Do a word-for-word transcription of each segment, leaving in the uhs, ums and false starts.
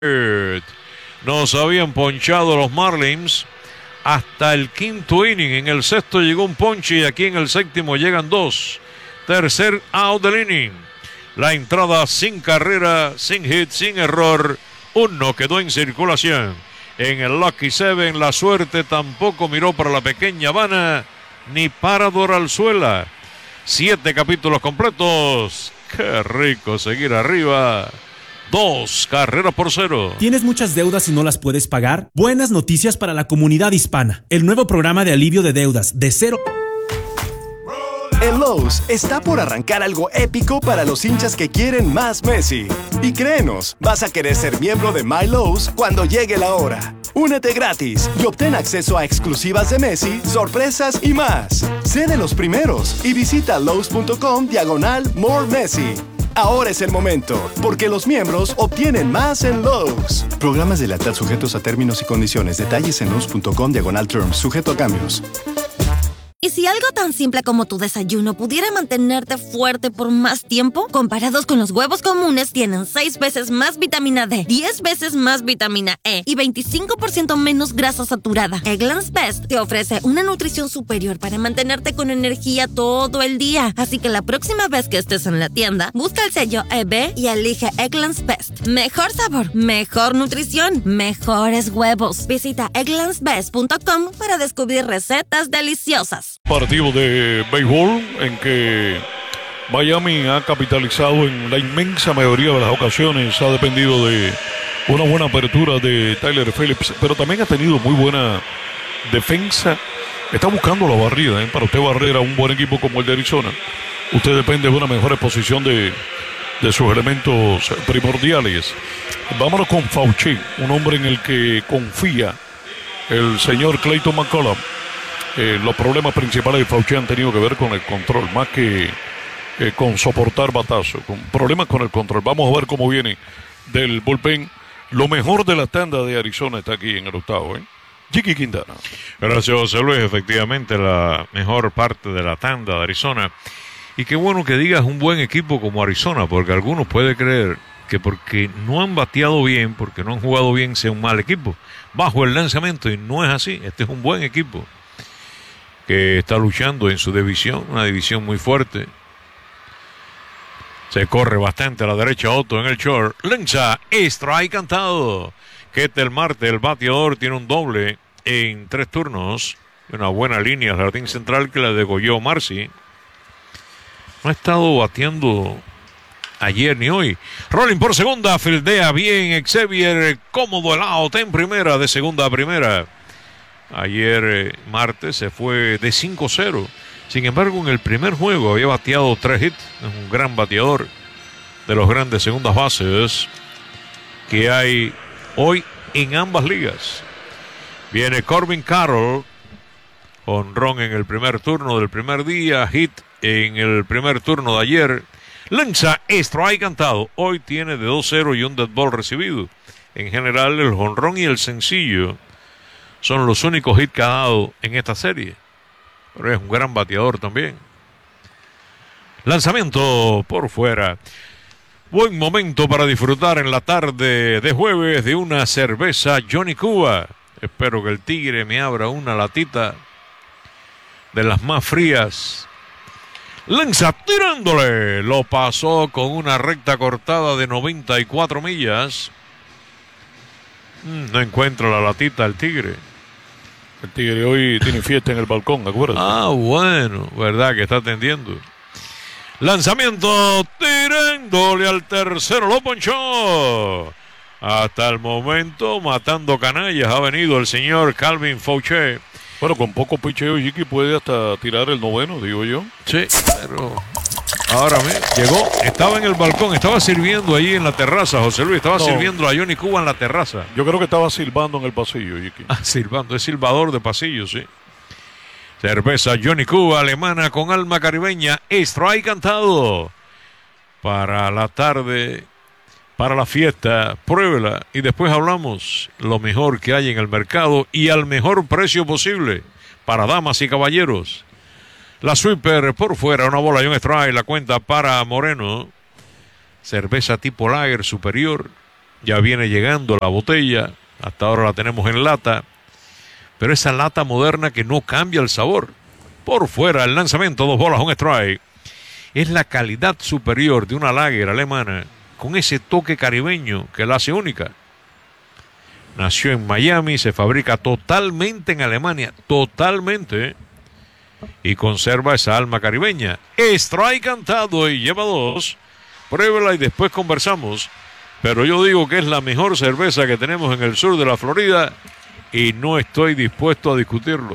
Nos habían ponchado los Marlins hasta el quinto inning. En el sexto llegó un ponche y aquí en el séptimo llegan dos. Tercer out del inning. La entrada sin carrera, sin hit, sin error. Uno quedó en circulación. En el Lucky Seven la suerte tampoco miró para la pequeña Habana ni para Doralzuela. Siete capítulos completos. Qué rico seguir arriba. Dos carreras por cero. ¿Tienes muchas deudas y no las puedes pagar? Buenas noticias para la comunidad hispana. El nuevo programa de alivio de deudas de cero. En Lowe's está por arrancar algo épico para los hinchas que quieren más Messi. Y créenos, vas a querer ser miembro de My Lowe's cuando llegue la hora. Únete gratis y obtén acceso a exclusivas de Messi, sorpresas y más. Sé de los primeros y visita Lowe's.com diagonal More Messi. Ahora es el momento, porque los miembros obtienen más en Lowe's. Programas de lealtad sujetos a términos y condiciones. Detalles en Lowe's.com diagonal terms, sujeto a cambios. ¿Y si algo tan simple como tu desayuno pudiera mantenerte fuerte por más tiempo? Comparados con los huevos comunes, tienen seis veces más vitamina D, diez veces más vitamina E y veinticinco por ciento menos grasa saturada. Eggland's Best te ofrece una nutrición superior para mantenerte con energía todo el día. Así que la próxima vez que estés en la tienda, busca el sello E B y elige Eggland's Best. Mejor sabor, mejor nutrición, mejores huevos. Visita egglands best punto com para descubrir recetas deliciosas. Partido de béisbol en que Miami ha capitalizado en la inmensa mayoría de las ocasiones. Ha dependido de una buena apertura de Tyler Phillips, pero también ha tenido muy buena defensa. Está buscando la barrida, ¿eh? Para usted barrer a un buen equipo como el de Arizona, usted depende de una mejor exposición de, de sus elementos primordiales. Vámonos con Fauci, un hombre en el que confía el señor Clayton McCollum. Eh, los problemas principales de Fauci han tenido que ver con el control, más que eh, con soportar batazos, con problemas con el control. Vamos a ver cómo viene del bullpen. Lo mejor de la tanda de Arizona está aquí en el octavo, ¿eh? Jiki Quintana. Gracias, José Luis. Efectivamente, la mejor parte de la tanda de Arizona. Y qué bueno que digas un buen equipo como Arizona, porque algunos pueden creer que porque no han bateado bien, porque no han jugado bien, sea un mal equipo bajo el lanzamiento, y no es así. Este es un buen equipo que está luchando en su división, una división muy fuerte. Se corre bastante a la derecha Otto en el short. Lanza, strike cantado. Ketel Marte, el bateador, tiene un doble en tres turnos. Una buena línea al jardín central que la degolló Marcy. No ha estado bateando ayer ni hoy. Rolling por segunda, fildea bien Xavier, cómodo el out en primera, de segunda a primera. Ayer eh, martes se fue de cinco cero. Sin embargo, en el primer juego había bateado tres hits. Es un gran bateador, de los grandes segundas bases que hay hoy en ambas ligas. Viene Corbin Carroll, jonrón en el primer turno del primer día, hit en el primer turno de ayer. Lanza, strike cantado. Hoy tiene de dos cero y un dead ball recibido. En general, el jonrón y el sencillo son los únicos hits que ha dado en esta serie. Pero es un gran bateador también. Lanzamiento por fuera. Buen momento para disfrutar en la tarde de jueves de una cerveza Johnny Cuba. Espero que el Tigre me abra una latita de las más frías. Lanza tirándole. Lo pasó con una recta cortada de noventa y cuatro millas. No encuentra la latita el Tigre. El Tigre hoy tiene fiesta en el balcón, acuérdate. Ah, bueno, verdad que está atendiendo. Lanzamiento, tirándole al tercero, lo ponchó. Hasta el momento, matando canallas, ha venido el señor Calvin Fauci. Bueno, con poco picheo, Jiki puede hasta tirar el noveno, digo yo. Sí, pero ahora me llegó, estaba en el balcón, estaba sirviendo ahí en la terraza, José Luis, estaba no. sirviendo a Johnny Cuba en la terraza. Yo creo que estaba silbando en el pasillo, Jiki. Ah, silbando, es silbador de pasillo, sí. Cerveza Johnny Cuba, alemana con alma caribeña, strike cantado. Para la tarde, para la fiesta, pruébela y después hablamos lo mejor que hay en el mercado y al mejor precio posible para damas y caballeros. La sweeper por fuera, una bola y un strike, la cuenta para Moreno. Cerveza tipo lager superior, Ya viene llegando la botella. Hasta ahora la tenemos en lata. Pero esa lata moderna que no cambia el sabor. Por fuera, el lanzamiento, dos bolas, un strike. Es la calidad superior de una lager alemana con ese toque caribeño que la hace única. Nació en Miami, se fabrica totalmente en Alemania, totalmente, y conserva esa alma caribeña. Strike cantado y lleva dos. Pruébela y después conversamos. Pero yo digo que es la mejor cerveza que tenemos en el sur de la Florida y no estoy dispuesto a discutirlo.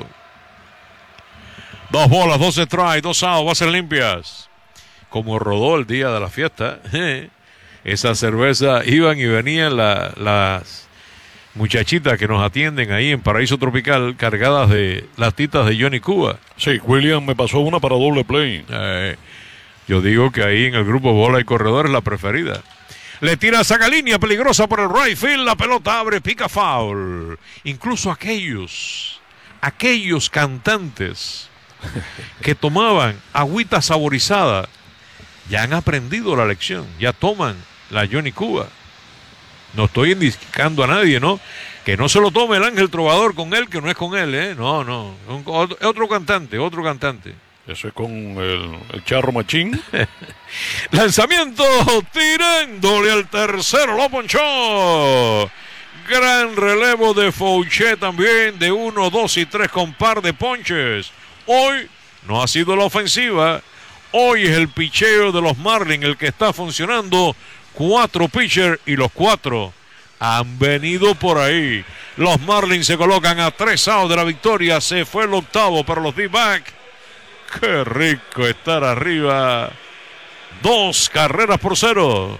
Dos bolas, dos strikes, dos outs, bases limpias. Como rodó el día de la fiesta, esa cerveza iban y venían la, las muchachitas que nos atienden ahí en Paraíso Tropical cargadas de latitas de Johnny Cuba. Sí, William me pasó una para doble play. Eh, yo digo que ahí en el grupo bola y corredor es la preferida. Le tira, saca línea peligrosa por el right field, la pelota abre, pica foul. Incluso aquellos, aquellos cantantes que tomaban agüita saborizada ya han aprendido la lección, ya toman la Johnny Cuba. No estoy indicando a nadie, ¿no? Que no se lo tome el Ángel Trovador con él, que no es con él, ¿eh? No, no, un, otro, otro cantante, otro cantante. Eso es con el, el Charro Machín. Lanzamiento, tirándole al tercero, lo ponchó. Gran relevo de Fouché también, de uno, dos y tres con par de ponches. Hoy no ha sido la ofensiva, hoy es el picheo de los Marlins el que está funcionando. Cuatro pitchers y los cuatro han venido por ahí. Los Marlins se colocan a tres outs de la victoria, se fue el octavo para los D-Backs. Qué rico estar arriba. Dos carreras por cero.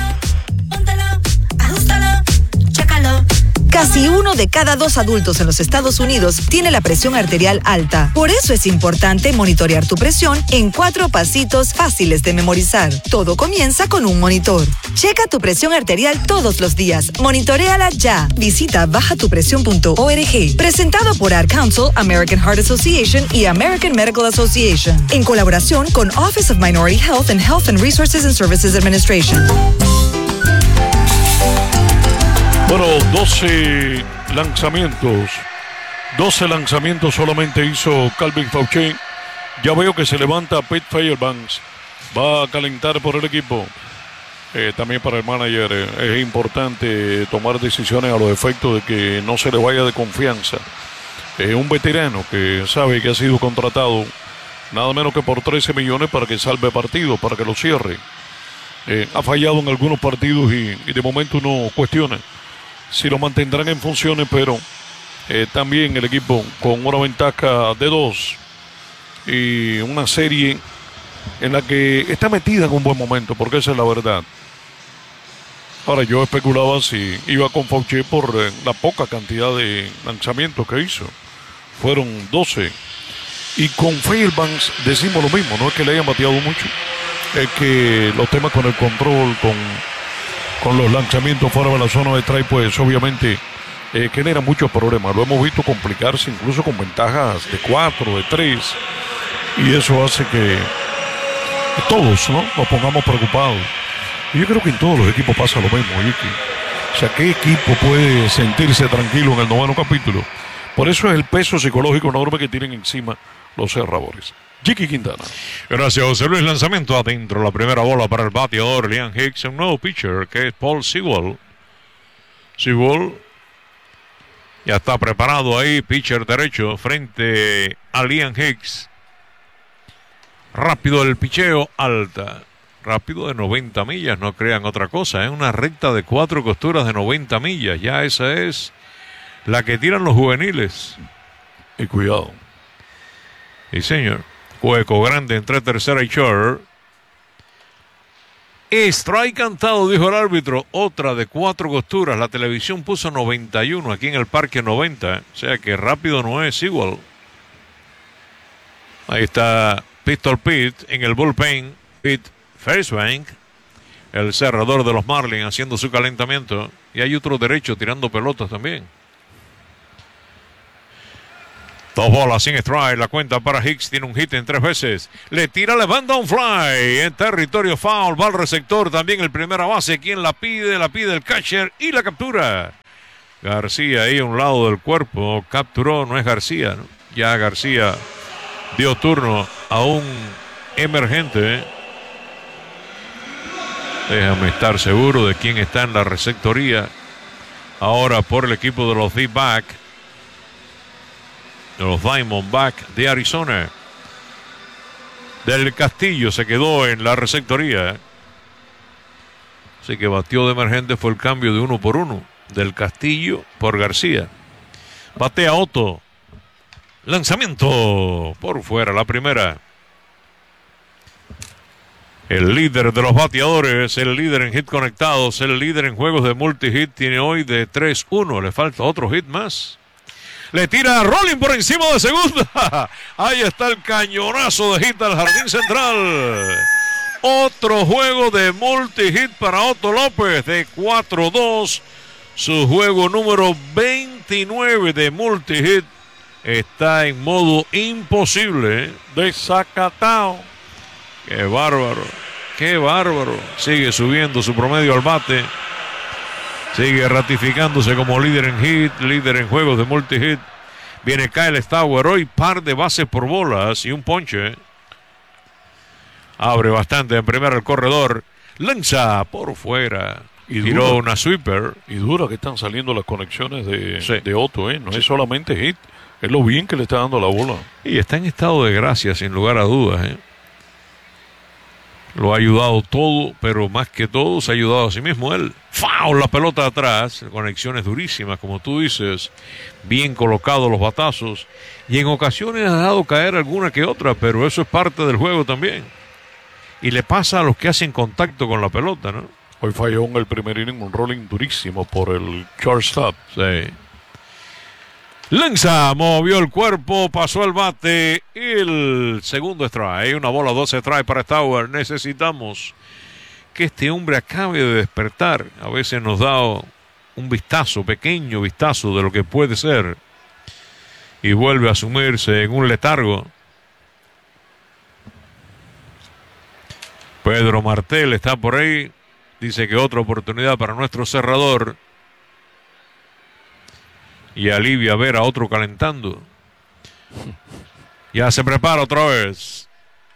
Casi uno de cada dos adultos en los Estados Unidos tiene la presión arterial alta. Por eso es importante monitorear tu presión en cuatro pasitos fáciles de memorizar. Todo comienza con un monitor. Checa tu presión arterial todos los días. Monitoréala ya. Visita baja tu presión punto org. Presentado por Ad Council, American Heart Association y American Medical Association. En colaboración con Office of Minority Health and Health and Resources and Services Administration. Bueno, doce lanzamientos. doce lanzamientos solamente hizo Calvin Fouché. Ya veo que se levanta Pete Fairbanks. Va a calentar por el equipo. Eh, también para el manager eh, es importante tomar decisiones a los efectos de que no se le vaya de confianza. Eh, un veterano que sabe que ha sido contratado nada menos que por trece millones para que salve partido, para que lo cierre. Eh, ha fallado en algunos partidos y, y de momento uno cuestiona si lo mantendrán en funciones, pero eh, también el equipo con una ventaja de dos y una serie en la que está metida en un buen momento, porque esa es la verdad. Ahora, yo especulaba si iba con Fouché por eh, la poca cantidad de lanzamientos que hizo. Fueron doce. Y con Fairbanks decimos lo mismo, no es que le hayan bateado mucho, es que los temas con el control, con con los lanzamientos fuera de la zona de strike, pues obviamente eh, genera muchos problemas. Lo hemos visto complicarse incluso con ventajas de cuatro, de tres, y eso hace que todos, ¿no?, nos pongamos preocupados. Y yo creo que en todos los equipos pasa lo mismo, Ricky. O sea, ¿qué equipo puede sentirse tranquilo en el noveno capítulo? Por eso es el peso psicológico enorme que tienen encima los cerradores. Jiki Quintana. Gracias, José Luis. Lanzamiento adentro. La primera bola para el bateador Liam Hicks. Un nuevo pitcher que es Paul Sewell. Sewell ya está preparado ahí. Pitcher derecho frente a Liam Hicks. Rápido el picheo. Alta. Rápido de noventa millas. No crean otra cosa. Es ¿eh? Una recta de cuatro costuras de noventa millas. Ya esa es la que tiran los juveniles. Y cuidado. Sí, señor. Hueco grande entre tercera y short. Strike cantado, dijo el árbitro. Otra de cuatro costuras. La televisión puso noventa y uno aquí en el parque noventa. O sea que rápido no es igual. Ahí está Pistol Pete en el bullpen. Pete Fairbanks, el cerrador de los Marlins, haciendo su calentamiento. Y hay otro derecho tirando pelotas también. Dos bolas sin strike, la cuenta para Hicks, tiene un hit en tres veces. Le tira, le manda un fly en territorio foul, va al receptor, también el primera base, quien la pide, la pide el catcher y la captura. García ahí a un lado del cuerpo, capturó, no es García, ¿no? Ya García dio turno a un emergente. Déjame estar seguro de quién está en la receptoría. Ahora por el equipo de los D-Back. De los Diamondback de Arizona. Del Castillo se quedó en la receptoría. Así que batió de emergente, fue el cambio de uno por uno. Del Castillo por García. Batea Otto. Lanzamiento por fuera, la primera. El líder de los bateadores, el líder en hit conectados, el líder en juegos de multi-hit, tiene hoy de tres uno. Le falta otro hit más. Le tira a Rolling por encima de segunda. Ahí está el cañonazo de hit al jardín central. Otro juego de multi-hit para Otto López de cuatro dos. Su juego número veintinueve de multi-hit está en modo imposible. Desacatado. Qué bárbaro. Qué bárbaro. Sigue subiendo su promedio al bate. Sigue ratificándose como líder en hit, líder en juegos de multi-hit. Viene Kyle Stauer hoy, par de bases por bolas y un ponche. Abre bastante en primera el corredor. Lanza por fuera. Y tiró dura, una sweeper. Y dura que están saliendo las conexiones de, sí. de Otto, ¿eh? No sí. es solamente hit. Es lo bien que le está dando la bola. Y está en estado de gracia, sin lugar a dudas, ¿eh? Lo ha ayudado todo, pero más que todo se ha ayudado a sí mismo él. ¡Foul! La pelota atrás, conexiones durísimas, como tú dices, bien colocados los batazos, y en ocasiones ha dejado caer alguna que otra, pero eso es parte del juego también. Y le pasa a los que hacen contacto con la pelota, ¿no? Hoy falló en el primer inning un rolling durísimo por el shortstop. Sí. Lanza, movió el cuerpo, pasó el bate, el segundo strike, una bola, doce strike para Stauer. Necesitamos que este hombre acabe de despertar. A veces nos da un vistazo, pequeño vistazo de lo que puede ser, y vuelve a sumirse en un letargo. Pedro Martel está por ahí, dice que otra oportunidad para nuestro cerrador. Y alivia ver a otro calentando. Ya se prepara otra vez.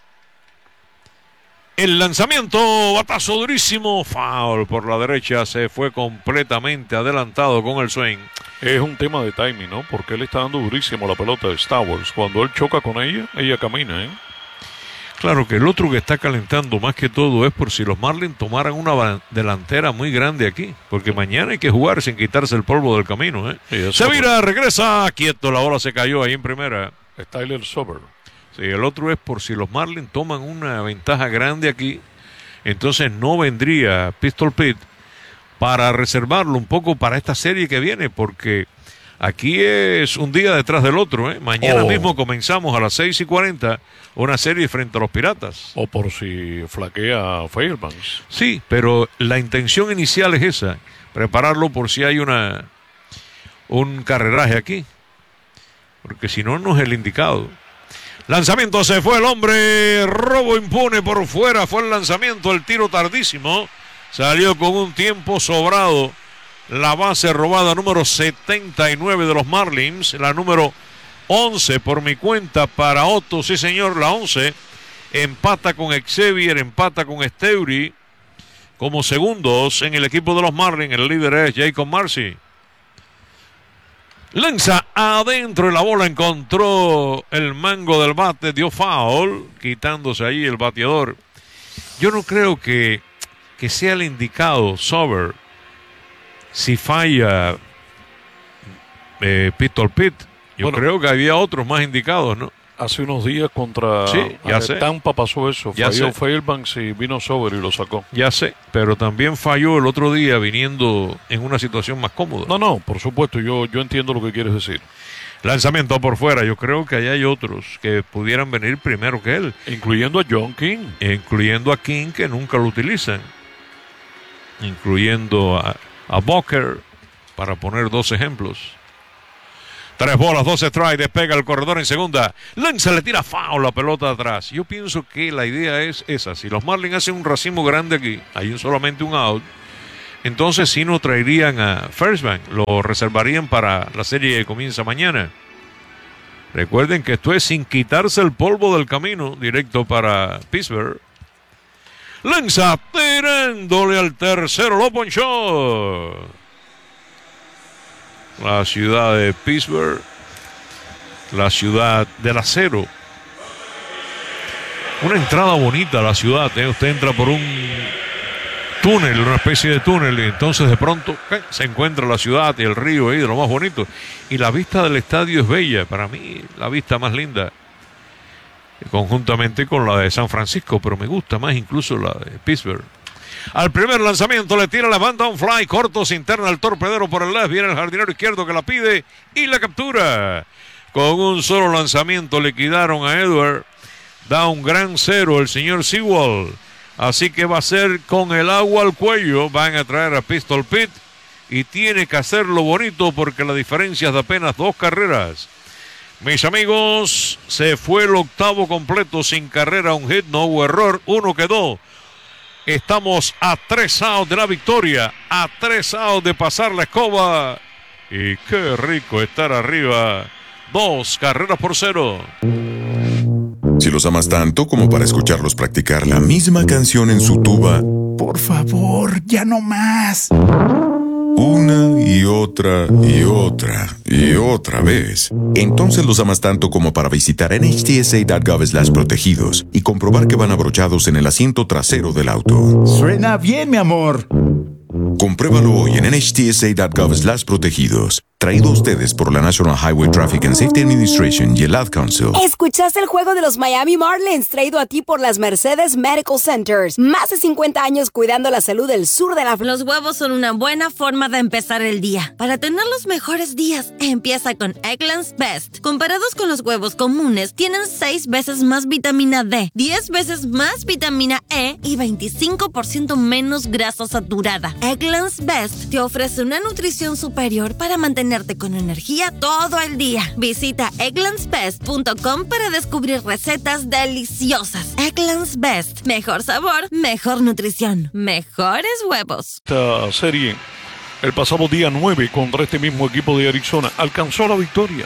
El lanzamiento, batazo durísimo, foul por la derecha, se fue completamente adelantado con el swing. Es un tema de timing, ¿no? Porque él está dando durísimo la pelota de Stauer. Cuando él choca con ella, ella camina, ¿eh? Claro que el otro que está calentando más que todo es por si los Marlins tomaran una delantera muy grande aquí, porque mañana hay que jugar sin quitarse el polvo del camino, ¿eh? Sí, se vira, regresa, quieto, la bola se cayó ahí en primera. Es Tyler Sober. Sí, el otro es por si los Marlins toman una ventaja grande aquí, entonces no vendría Pistol Pete para reservarlo un poco para esta serie que viene, porque aquí es un día detrás del otro, ¿eh? Mañana oh. mismo comenzamos a las seis y cuarenta una serie frente a los Piratas. O por si flaquea Fairbanks. Sí, pero la intención inicial es esa, prepararlo por si hay una un carreraje aquí, porque si no, no es el indicado. Lanzamiento, se fue el hombre, robo impune por fuera, fue el lanzamiento, el tiro tardísimo, salió con un tiempo sobrado. La base robada número setenta y nueve de los Marlins, la número once por mi cuenta para Otto, sí señor, la once. Empata con Xavier, empata con Steury como segundos en el equipo de los Marlins. El líder es Jacob Marcy. Lanza adentro y la bola encontró el mango del bate, dio foul, quitándose ahí el bateador. Yo no creo que, que sea el indicado Sober si falla eh, Pistol Pete. Yo bueno, creo que había otros más indicados, ¿no? Hace unos días contra sí, ya sé. Tampa pasó eso. Ya falló sé. Fairbanks y vino Sober y lo sacó. Ya sé, pero también falló el otro día viniendo en una situación más cómoda. No, no, por supuesto, yo, yo entiendo lo que quieres decir. Lanzamiento por fuera, yo creo que allá hay otros que pudieran venir primero que él. Incluyendo a John King. Incluyendo a King, que nunca lo utilizan. Incluyendo a, a Booker, para poner dos ejemplos. Tres bolas, dos strikes, despega el corredor en segunda. Lanza, le tira foul la pelota atrás. Yo pienso que la idea es esa. Si los Marlins hacen un racimo grande aquí, hay un, solamente un out, entonces sí no traerían a Firstman. Lo reservarían para la serie que comienza mañana. Recuerden que esto es sin quitarse el polvo del camino, directo para Pittsburgh. Lanza, tirándole al tercero, lo ponchó. La ciudad de Pittsburgh, la ciudad del acero. Una entrada bonita a la ciudad, ¿eh? Usted entra por un túnel, una especie de túnel, y entonces de pronto ¿eh? se encuentra la ciudad y el río ahí, de lo más bonito. Y la vista del estadio es bella, para mí la vista más linda, conjuntamente con la de San Francisco, pero me gusta más incluso la de Pittsburgh. Al primer lanzamiento le tira, levanta un fly corto, se interna el torpedero por el left, viene el jardinero izquierdo que la pide y la captura. Con un solo lanzamiento liquidaron a Edward. Da un gran cero el señor Sewell. Así que va a ser con el agua al cuello. Van a traer a Pistol Pete y tiene que hacerlo bonito porque la diferencia es de apenas dos carreras. Mis amigos, se fue el octavo completo sin carrera, un hit, no hubo error, uno quedó. Estamos a tres outs de la victoria, a tres outs de pasar la escoba. Y qué rico estar arriba. Dos carreras por cero. Si los amas tanto como para escucharlos practicar la misma canción en su tuba, por favor, ya no más. Una y otra y otra y otra vez. Entonces los amas tanto como para visitar N H T S A punto gov slash protegidos y comprobar que van abrochados en el asiento trasero del auto. Suena bien, mi amor. Compruébalo hoy en N H T S A punto gov slash protegidos. Traído a ustedes por la National Highway Traffic and Safety Administration y el Ad Council. Escuchaste el juego de los Miami Marlins, traído a ti por las Mercedes Medical Centers. Más de cincuenta años cuidando la salud del sur de la... Los huevos son una buena forma de empezar el día. Para tener los mejores días, empieza con Eggland's Best. Comparados con los huevos comunes, tienen seis veces más vitamina D, diez veces más vitamina E y veinticinco por ciento menos grasa saturada. Eggland's Best te ofrece una nutrición superior para mantener con energía todo el día. Visita egglands best punto com para descubrir recetas deliciosas. Eggland's Best. Mejor sabor, mejor nutrición, mejores huevos. Esta serie, el pasado día nueve contra este mismo equipo de Arizona, alcanzó la victoria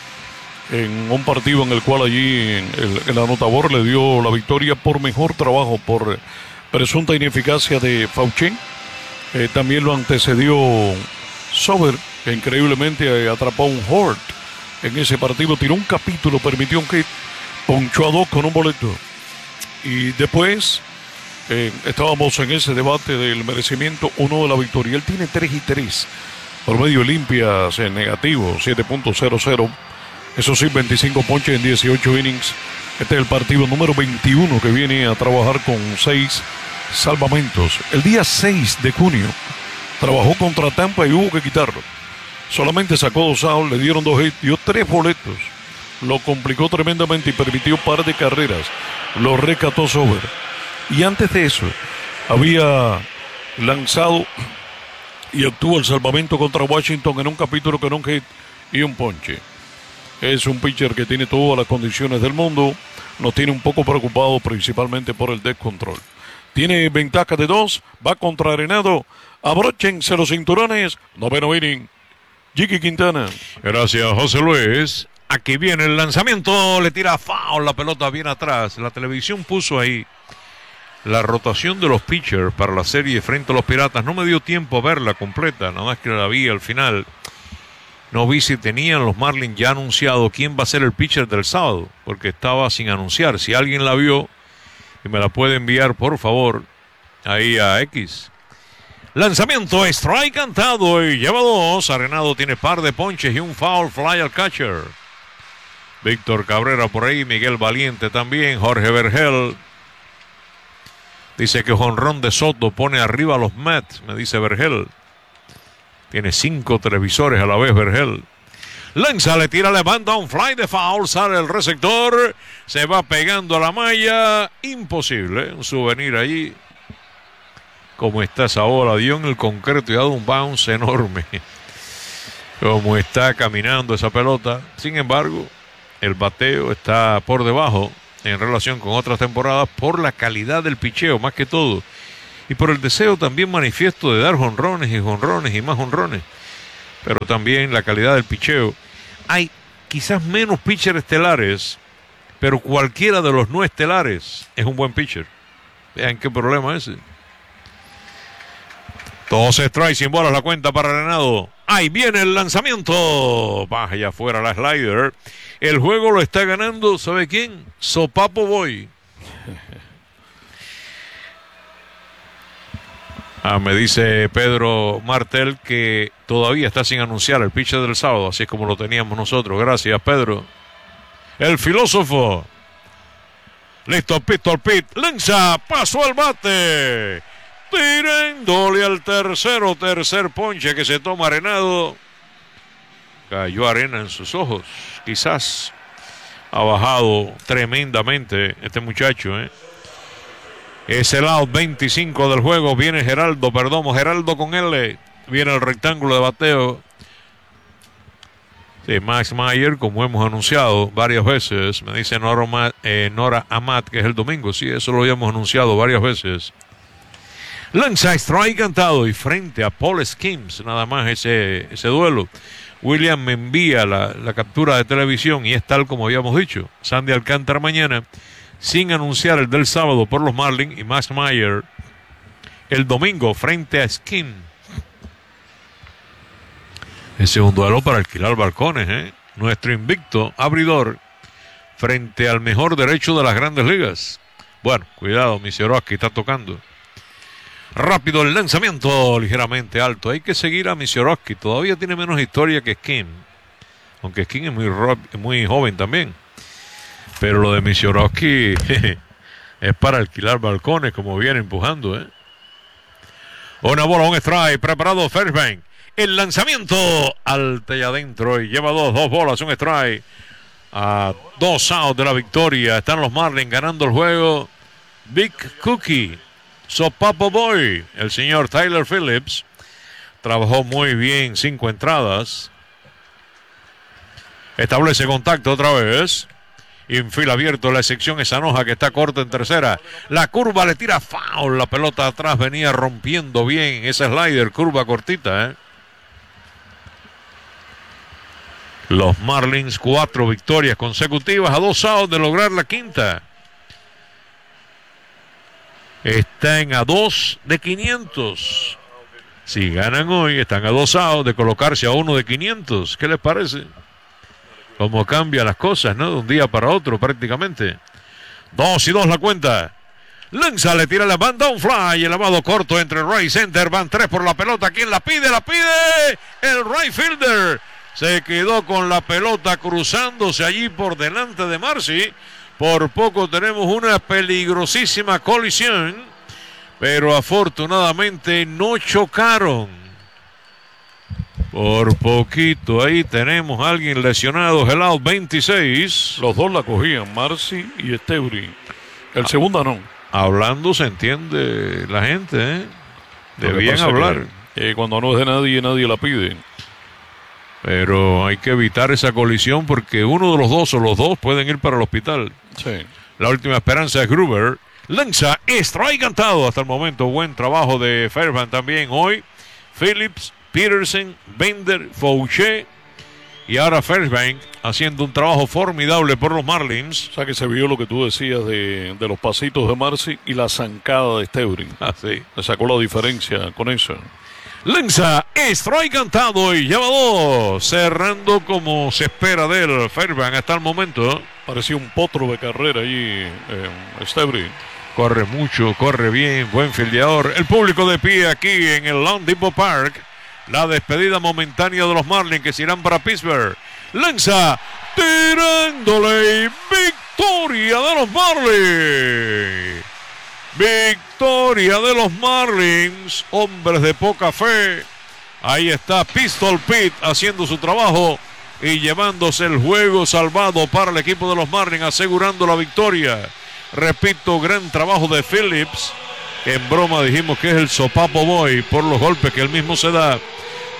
en un partido en el cual allí el, el anotador le dio la victoria por mejor trabajo, por presunta ineficacia de Fauché. Eh, también lo antecedió Sober, que increíblemente atrapó un Hort en ese partido, tiró un capítulo, permitió un hit, ponchó a dos con un boleto. Y después eh, estábamos en ese debate del merecimiento o no de la victoria. Él tiene tres y tres, promedio limpias en negativo, siete punto cero cero. Eso sí, veinticinco ponches en dieciocho innings. Este es el partido número veintiuno que viene a trabajar con seis salvamentos. El día seis de junio trabajó contra Tampa y hubo que quitarlo. Solamente sacó dos outs, le dieron dos hits, dio tres boletos. Lo complicó tremendamente y permitió un par de carreras. Lo rescató Sober. Y antes de eso, había lanzado y obtuvo el salvamento contra Washington en un capítulo con un hit y un ponche. Es un pitcher que tiene todas las condiciones del mundo. Nos tiene un poco preocupado principalmente por el descontrol. Tiene ventaja de dos, va contra Arenado. Abróchense los cinturones. Noveno inning. Jiki Quintana. Gracias, José Luis. Aquí viene el lanzamiento. Le tira foul, la pelota bien atrás. La televisión puso ahí la rotación de los pitchers para la serie frente a los Piratas. No me dio tiempo a verla completa, nada más que la vi al final. No vi si tenían los Marlins ya anunciado quién va a ser el pitcher del sábado, porque estaba sin anunciar. Si alguien la vio y me la puede enviar, por favor, ahí a X. Lanzamiento, strike cantado y lleva dos. Arenado tiene par de ponches y un foul fly al catcher. Víctor Cabrera por ahí, Miguel Valiente también, Jorge Vergel. Dice que jonrón de Soto pone arriba a los Mets, me dice Vergel. Tiene cinco televisores a la vez Vergel. Lanza, le tira, levanta un fly de foul, sale el receptor, se va pegando a la malla. Imposible, un souvenir allí. Como está esa bola, dio en el concreto y ha dado un bounce enorme. Como está caminando esa pelota. Sin embargo, el bateo está por debajo en relación con otras temporadas por la calidad del picheo, más que todo. Y por el deseo también manifiesto de dar jonrones y jonrones y más jonrones. Pero también la calidad del picheo. Hay quizás menos pitchers estelares, pero cualquiera de los no estelares es un buen pitcher. Vean qué problema ese. Dos strikes, sin bolas la cuenta para Arenado. Ahí viene el lanzamiento. Baja ya afuera la slider. El juego lo está ganando, ¿sabe quién? Sopapo Boy. Ah, me dice Pedro Martel que todavía está sin anunciar el pitcher del sábado, así es como lo teníamos nosotros. Gracias, Pedro. El filósofo. Listo, Pistol Pete. Lanza, pasó al bate. Tirándole al tercero, tercer ponche que se toma Arenado. Cayó arena en sus ojos. Quizás ha bajado tremendamente este muchacho, ¿eh? Es el out veinticinco del juego. Viene Geraldo Perdomo. Geraldo con L. Viene el rectángulo de bateo. Sí, Max Meyer, como hemos anunciado varias veces. Me dice Nora, eh, Nora Amat, que es el domingo. Sí, eso lo habíamos anunciado varias veces. Lanza strike cantado y frente a Paul Skims. Nada más ese, ese duelo. William me envía la, la captura de televisión y es tal como habíamos dicho. Sandy Alcántara mañana, sin anunciar el del sábado por los Marlins, y Max Meyer el domingo frente a Skin. Ese es un duelo para alquilar balcones, ¿eh? Nuestro invicto abridor frente al mejor derecho de las grandes ligas. Bueno, cuidado, Misiorowski está tocando. Rápido el lanzamiento, ligeramente alto. Hay que seguir a Misiorowski. Todavía tiene menos historia que Skin. Aunque Skin es muy, muy joven también. Pero lo de Misiorowski es para alquilar balcones, como viene empujando, ¿eh? Una bola, un strike. Preparado Fairbanks. El lanzamiento alta y adentro. Y lleva dos, dos bolas, un strike. A dos outs de la victoria. Están los Marlins ganando el juego. Big Cookie. Sopapo Boy, el señor Tyler Phillips, trabajó muy bien, cinco entradas. Establece contacto otra vez. Infila abierto la sección esa Sanoja, que está corto en tercera. La curva le tira foul. La pelota atrás venía rompiendo bien ese slider, curva cortita, ¿eh? Los Marlins, cuatro victorias consecutivas a dos outs de lograr la quinta. Están a dos de quinientos. Si ganan hoy, están a dos outs de colocarse a uno de quinientos. ¿Qué les parece? Cómo cambian las cosas, ¿no? De un día para otro prácticamente. Dos y dos la cuenta. Lanza, le tira la banda, un fly, elevado corto entre right center. Van tres por la pelota. ¿Quién la pide? La pide el right fielder. Se quedó con la pelota cruzándose allí por delante de Marcy. Por poco tenemos una peligrosísima colisión, pero afortunadamente no chocaron. Por poquito ahí tenemos a alguien lesionado, el out veintiséis. Los dos la cogían, Marcy y Esteury. El ah, segundo no. Hablando se entiende la gente, ¿eh? Debían hablar. Que, eh, cuando no es de nadie, nadie la pide. Pero hay que evitar esa colisión porque uno de los dos o los dos pueden ir para el hospital. Sí. La última esperanza es Gruber. Lanza, strike cantado hasta el momento. Buen trabajo de Fairbanks también hoy. Phillips, Peterson, Bender, Fouché y ahora Fairbanks haciendo un trabajo formidable por los Marlins. O sea que se vio lo que tú decías de, de los pasitos de Marcy y la zancada de Esteury. Ah, sí. Le sacó la diferencia con eso. Lanza, strike cantado y lleva dos. Cerrando como se espera de él, Fairbanks hasta el momento. Parecía un potro de carrera allí, eh, Esteury. Corre mucho, corre bien, buen fildeador. El público de pie aquí en el Lone Depot Park. La despedida momentánea de los Marlins que se irán para Pittsburgh. Lanza, tirándole y victoria de los Marlins. Victoria de los Marlins, hombres de poca fe. Ahí está Pistol Pete haciendo su trabajo y llevándose el juego salvado para el equipo de los Marlins, asegurando la victoria. Repito, gran trabajo de Phillips, que en broma dijimos que es el Sopapo Boy por los golpes que él mismo se da.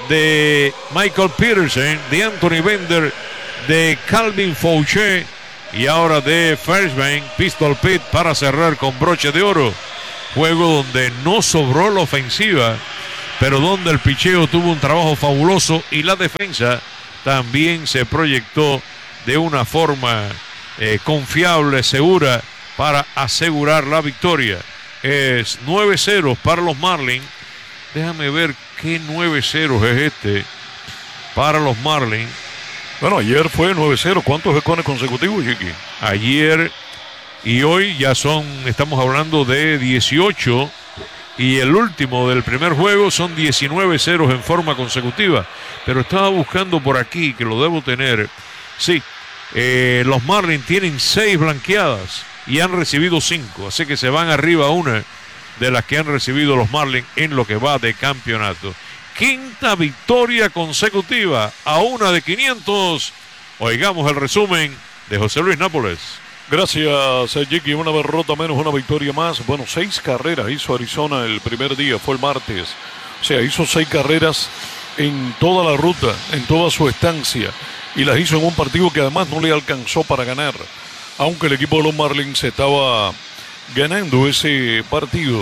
de Michael Peterson, de Anthony Bender, de Calvin Fauché y ahora de Fairbanks, Pistol Pete para cerrar con broche de oro. Juego donde no sobró la ofensiva, pero donde el picheo tuvo un trabajo fabuloso y la defensa también se proyectó de una forma eh, confiable, segura, para asegurar la victoria. Es nueve ceros para los Marlins. Déjame ver qué nueve ceros es este para los Marlins. Bueno, ayer fue nueve cero. ¿Cuántos escones consecutivos, Chiqui? Ayer y hoy ya son, estamos hablando de dieciocho. Y el último del primer juego son diecinueve ceros en forma consecutiva. Pero estaba buscando por aquí, que lo debo tener. Sí, eh, los Marlins tienen seis blanqueadas y han recibido cinco. Así que se van arriba a una de las que han recibido los Marlins en lo que va de campeonato. Quinta victoria consecutiva a una de quinientos. Oigamos el resumen de José Luis Nápoles. Gracias, Jiki. Una derrota menos, una victoria más. Bueno, seis carreras hizo Arizona el primer día, fue el martes. O sea, hizo seis carreras en toda la ruta, en toda su estancia. Y las hizo en un partido que además no le alcanzó para ganar. Aunque el equipo de los Marlins estaba ganando ese partido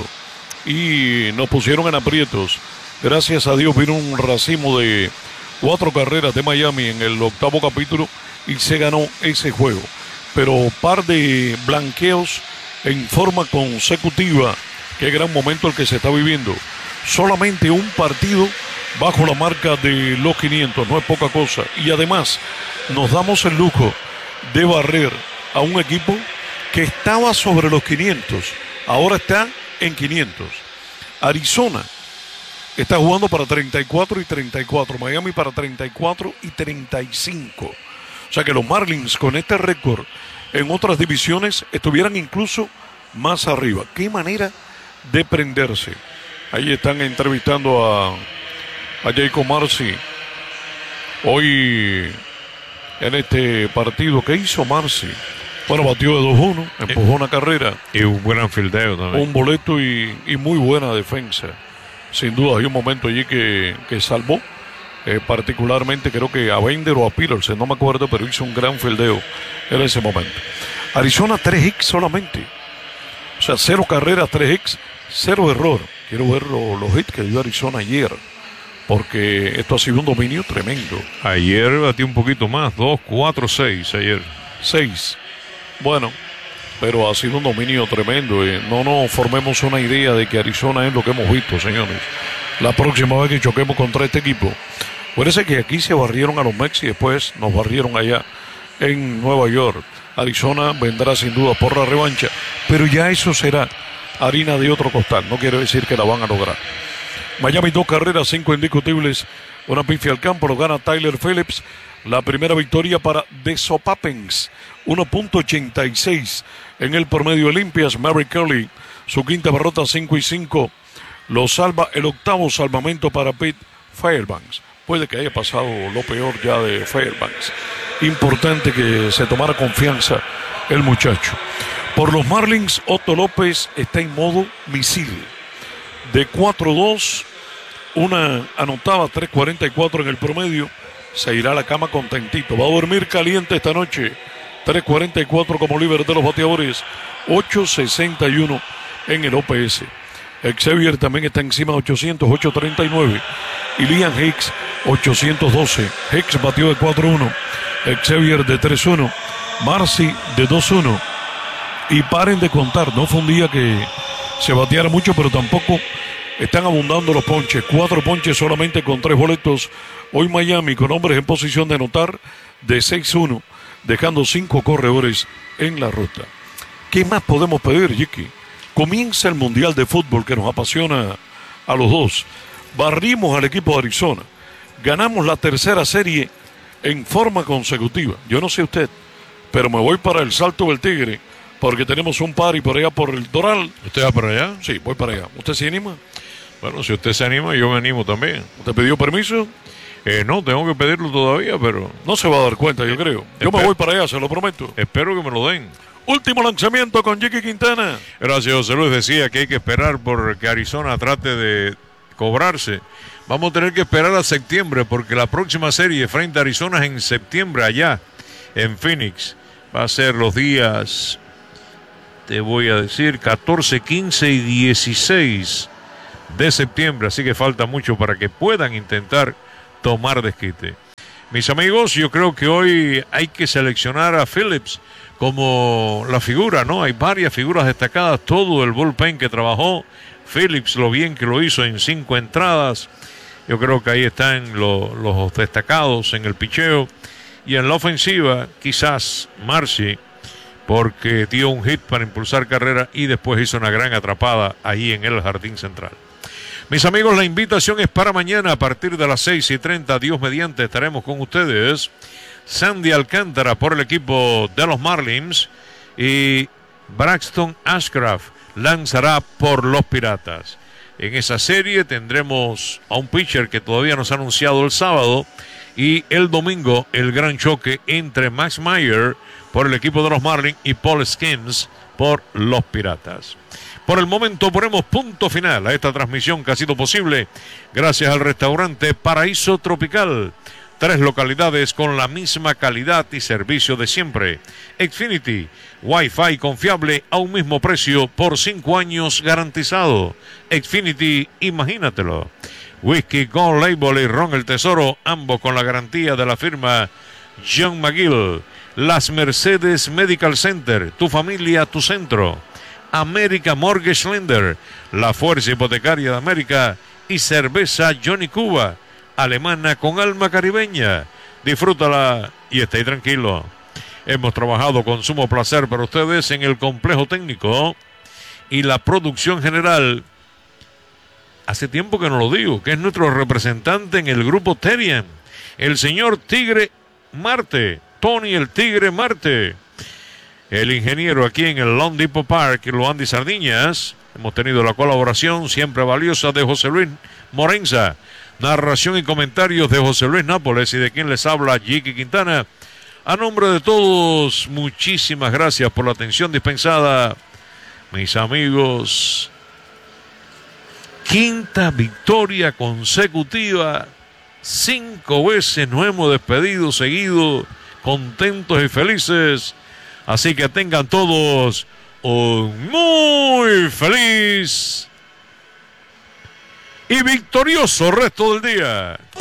y nos pusieron en aprietos. Gracias a Dios vino un racimo de cuatro carreras de Miami en el octavo capítulo y se ganó ese juego. Pero par de blanqueos en forma consecutiva. Qué gran momento el que se está viviendo. Solamente un partido bajo la marca de los quinientos, no es poca cosa. Y además nos damos el lujo de barrer a un equipo que estaba sobre los quinientos, ahora está en quinientos. Arizona está jugando para treinta y cuatro y treinta y cuatro, Miami para treinta y cuatro y treinta y cinco. O sea que los Marlins con este récord en otras divisiones estuvieran incluso más arriba. Qué manera de prenderse. Ahí están entrevistando a, a Jacob Marcy. Hoy en este partido, ¿qué hizo Marcy? Bueno, batió de dos uno, empujó una carrera. Y un buen anfildeo también. Un boleto y, y muy buena defensa. Sin duda hay un momento allí que, que salvó. Eh, particularmente creo que a Bender o a Peterson, no me acuerdo, pero hizo un gran fildeo en ese momento. Arizona tres hits solamente. O sea, cero carreras, tres hits, cero error. Quiero ver lo, los hits que dio Arizona ayer, porque esto ha sido un dominio tremendo. Ayer batió un poquito más, dos, cuatro, seis ayer. seis. Bueno, pero ha sido un dominio tremendo. Eh. No nos formemos una idea de que Arizona es lo que hemos visto, señores. La próxima vez que choquemos contra este equipo, acuérdense que aquí se barrieron a los Mex y después nos barrieron allá en Nueva York. Arizona vendrá sin duda por la revancha, pero ya eso será harina de otro costal. No quiere decir que la van a lograr. Miami dos carreras, cinco indiscutibles, una pifia al campo, lo gana Tyler Phillips. La primera victoria para The Sopapens, uno punto ochenta y seis en el promedio Olimpias. Mary Kelly, su quinta derrota, cinco y cinco. Lo salva el octavo salvamento para Pete Fairbanks. Puede que haya pasado lo peor ya de Fairbanks. Importante que se tomara confianza el muchacho. Por los Marlins, Otto López está en modo misil. De cuatro dos, una anotada, tres cuarenta y cuatro en el promedio. Se irá a la cama contentito. Va a dormir caliente esta noche. tres cuarenta y cuatro como líder de los bateadores. ocho sesenta y uno en el O P S. Xavier también está encima de ochocientos, ocho treinta y nueve. Y Liam Hicks, ochocientos doce. Hicks batió de cuatro uno. Xavier de tres uno. Marcy de dos uno. Y paren de contar, no fue un día que se bateara mucho, pero tampoco están abundando los ponches. Cuatro ponches solamente con tres boletos. Hoy Miami con hombres en posición de anotar de seis uno, dejando cinco corredores en la ruta. ¿Qué más podemos pedir, Jiki? Comienza el Mundial de Fútbol que nos apasiona a los dos. Barrimos al equipo de Arizona. Ganamos la tercera serie en forma consecutiva. Yo no sé usted, pero me voy para el Salto del Tigre porque tenemos un party por allá por el Doral. ¿Usted va para allá? Sí, voy para allá. ¿Usted se anima? Bueno, si usted se anima, yo me animo también. ¿Usted pidió permiso? Eh, no, tengo que pedirlo todavía, pero... No se va a dar cuenta, yo creo. Yo me voy para allá, se lo prometo. Espero que me lo den. Último lanzamiento con Jiki Quintana. Gracias, José Luis. Decía que hay que esperar por que Arizona trate de cobrarse, Vamos a tener que esperar a septiembre porque la próxima serie frente a Arizona es en septiembre allá en Phoenix. Va a ser los días, te voy a decir, catorce, quince y dieciséis de septiembre. Así que falta mucho para que puedan intentar tomar desquite. Mis amigos, yo creo que hoy hay que seleccionar a Phillips como la figura, ¿no? Hay varias figuras destacadas, todo el bullpen que trabajó Phillips, lo bien que lo hizo en cinco entradas. Yo creo que ahí están lo, los destacados en el picheo. Y en la ofensiva, quizás Marcy, porque dio un hit para impulsar carrera y después hizo una gran atrapada ahí en el jardín central. Mis amigos, la invitación es para mañana a partir de las seis y treinta. Dios mediante, estaremos con ustedes. Sandy Alcántara por el equipo de los Marlins y Braxton Ashcraft lanzará por los Piratas. En esa serie tendremos a un pitcher que todavía nos ha anunciado el sábado y el domingo el gran choque entre Max Meyer por el equipo de los Marlins y Paul Skeens por los Piratas. Por el momento ponemos punto final a esta transmisión que ha sido posible gracias al restaurante Paraíso Tropical. Tres localidades con la misma calidad y servicio de siempre. Xfinity, Wi-Fi confiable a un mismo precio por cinco años garantizado. Xfinity, imagínatelo. Whisky Gold Label y Ron el Tesoro, ambos con la garantía de la firma John McGill. Las Mercedes Medical Center, tu familia, tu centro. América Mortgage Lender, la fuerza hipotecaria de América. Y cerveza Johnny Cuba, alemana con alma caribeña. Disfrútala y esté tranquilo. Hemos trabajado con sumo placer para ustedes en el complejo técnico y la producción general. Hace tiempo que no lo digo, que es nuestro representante en el grupo Terian, el señor Tigre Marte, Tony el Tigre Marte. El ingeniero aquí en el Lone Depot Park, Luandi Sardiñas. Hemos tenido la colaboración siempre valiosa de José Luis Morenza. Narración y comentarios de José Luis Nápoles y de quien les habla, Jiki Quintana. A nombre de todos, muchísimas gracias por la atención dispensada. Mis amigos, quinta victoria consecutiva. Cinco veces nos hemos despedido seguido, contentos y felices. Así que tengan todos un muy feliz y victorioso resto del día.